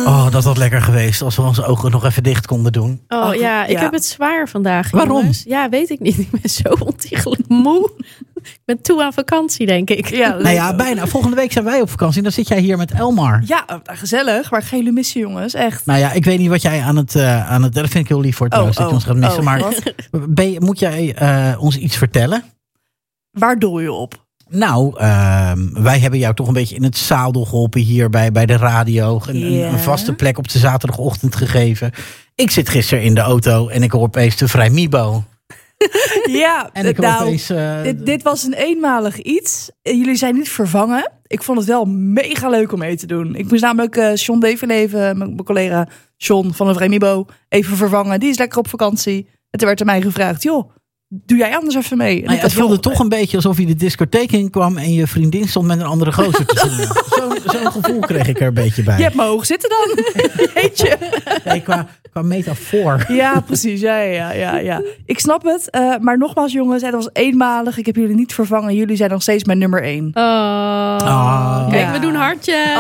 Oh, dat was lekker geweest als we onze ogen nog even dicht konden doen. Oh ja, ik heb het zwaar vandaag. Waarom? Jongens. Ja, weet ik niet. Ik ben zo ontiegelijk moe. Ik ben toe aan vakantie, denk ik. Ja, Nou ja, bijna. Volgende week zijn wij op vakantie en dan zit jij hier met Elmar. Ja, gezellig. Maar ik ga jullie missen, jongens. Echt. Nou ja, ik weet niet wat jij aan het dat vind ik heel lief voor trouwens, dat je ons gaat missen. Maar moet jij ons iets vertellen? Waar doel je op? Nou, wij hebben jou toch een beetje in het zadel geholpen hier bij de radio. Een vaste plek op de zaterdagochtend gegeven. Ik zit gisteren in de auto en ik hoor opeens de Vrijmibo. Ja, En ik hoor opeens, dit was een eenmalig iets. Jullie zijn niet vervangen. Ik vond het wel mega leuk om mee te doen. Ik moest namelijk John Devenleven, mijn collega John van de Vrijmibo, even vervangen. Die is lekker op vakantie. En toen werd er mij gevraagd, joh, doe jij anders even mee? En het voelde toch een beetje alsof je de discotheek in kwam en je vriendin stond met een andere gozer te zoenen. Zo'n gevoel kreeg ik er een beetje bij. Je hebt me hoog zitten dan. Jeetje. Nee, qua metafoor. Ja, precies. Ja. Ik snap het. Maar nogmaals, jongens, het was eenmalig. Ik heb jullie niet vervangen. Jullie zijn nog steeds mijn nummer 1. Kijk, we doen hartjes.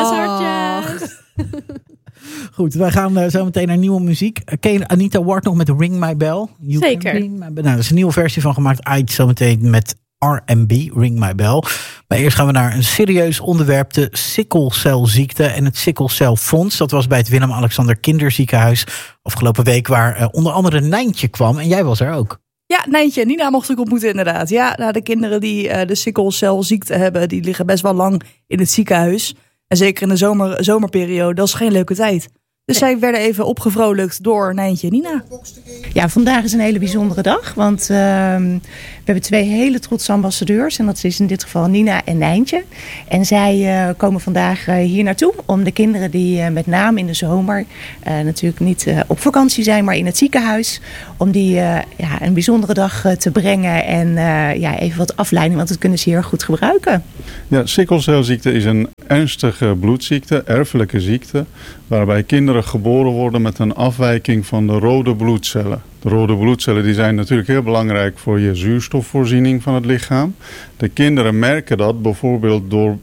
Goed, wij gaan zo meteen naar nieuwe muziek. Ken je Anita Ward nog met Ring My Bell? Zeker. Nou, er is een nieuwe versie van gemaakt. Uit zometeen met R&B, Ring My Bell. Maar eerst gaan we naar een serieus onderwerp. De sikkelcelziekte en het sikkelcelfonds. Dat was bij het Willem-Alexander Kinderziekenhuis afgelopen week. Waar onder andere Nijntje kwam. En jij was er ook. Ja, Nijntje en Nina mocht ik ontmoeten inderdaad. Ja, nou, de kinderen die de sikkelcelziekte hebben, die liggen best wel lang in het ziekenhuis. En zeker in de zomerperiode, dat is geen leuke tijd. Dus zij werden even opgevrolijkt door Nijntje en Nina. Ja, vandaag is een hele bijzondere dag. Want we hebben 2 hele trotse ambassadeurs. En dat is in dit geval Nina en Nijntje. En zij komen vandaag hier naartoe om de kinderen die met name in de zomer natuurlijk niet op vakantie zijn, maar in het ziekenhuis. Om die een bijzondere dag te brengen en even wat afleiding, want dat kunnen ze heel goed gebruiken. Ja, sikkelcelziekte is een ernstige bloedziekte, erfelijke ziekte, waarbij kinderen geboren worden met een afwijking van de rode bloedcellen. De rode bloedcellen die zijn natuurlijk heel belangrijk voor je zuurstofvoorziening van het lichaam. De kinderen merken dat bijvoorbeeld door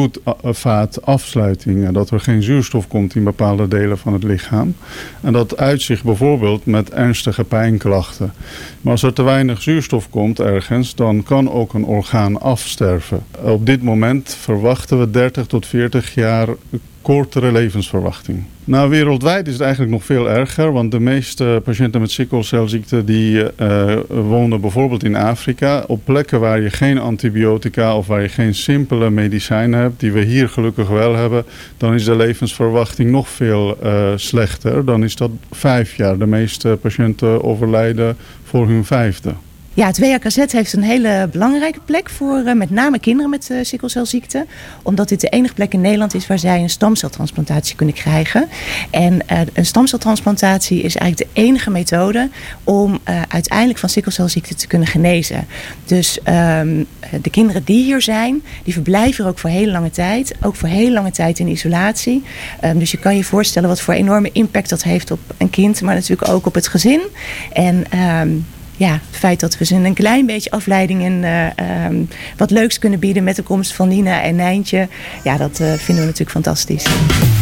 bloedvaatafsluitingen, dat er geen zuurstof komt in bepaalde delen van het lichaam. En dat uit zich bijvoorbeeld met ernstige pijnklachten. Maar als er te weinig zuurstof komt ergens, dan kan ook een orgaan afsterven. Op dit moment verwachten we 30 tot 40 jaar kortere levensverwachting. Nou, wereldwijd is het eigenlijk nog veel erger, want de meeste patiënten met sikkelcelziekte die wonen bijvoorbeeld in Afrika, op plekken waar je geen antibiotica of waar je geen simpele medicijnen hebt, die we hier gelukkig wel hebben, dan is de levensverwachting nog veel slechter. Dan is dat 5 jaar. De meeste patiënten overlijden voor hun 5e. Ja, het WAKZ heeft een hele belangrijke plek voor met name kinderen met sikkelcelziekte. Omdat dit de enige plek in Nederland is waar zij een stamceltransplantatie kunnen krijgen. En een stamceltransplantatie is eigenlijk de enige methode om uiteindelijk van sikkelcelziekte te kunnen genezen. Dus de kinderen die hier zijn, die verblijven hier ook voor hele lange tijd. Ook voor hele lange tijd in isolatie. Dus je kan je voorstellen wat voor enorme impact dat heeft op een kind, maar natuurlijk ook op het gezin. En het feit dat we ze een klein beetje afleiding en wat leuks kunnen bieden met de komst van Nina en Nijntje. Ja, dat vinden we natuurlijk fantastisch.